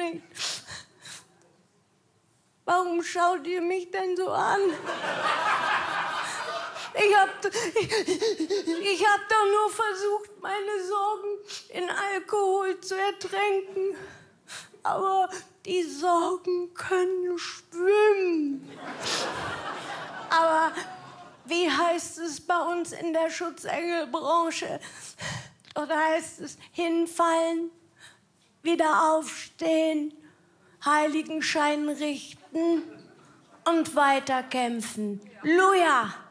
nicht. Warum schaut ihr mich denn so an? Ich hab doch nur versucht, meine Sorgen in Alkohol zu ertränken. Aber die Sorgen können schwimmen. Aber wie heißt es bei uns in der Schutzengelbranche? Dort heißt es hinfallen, wieder aufstehen, Heiligenschein richten und weiterkämpfen. Luja!